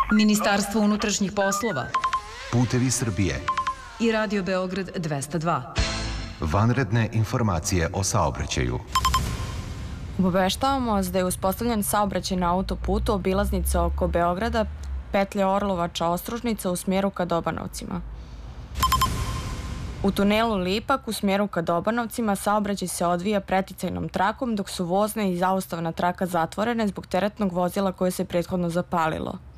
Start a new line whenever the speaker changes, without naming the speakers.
Ministarstvo unutrašnjih poslova,
Putevi Srbije
i Radio Beograd 202.
Vanredne informacije o saobraćaju.
Obaveštavamo vas da je uspostavljen saobraćaj na autoputu obilaznice oko Beograda, petlje Orlovača-Ostružnica u smjeru ka Dobanovcima. U tunelu Lipak u smjeru ka Dobanovcima saobraćaj se odvija preticajnom trakom dok su vozna i zaustavna traka zatvorene zbog teretnog vozila koje se prethodno zapalilo.